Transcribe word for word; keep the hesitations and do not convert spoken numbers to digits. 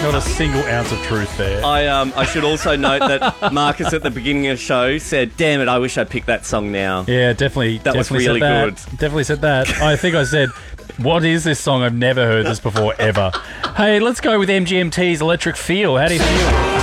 Not a single ounce of truth there. I um I should also note that Marcus at the beginning of the show said, "Damn it, I wish I picked that song now." Yeah, definitely. That was definitely really said that. good. Definitely said that. I think I said, what is this song? I've never heard this before, ever. Hey, let's go with M G M T's Electric Feel. How do you feel?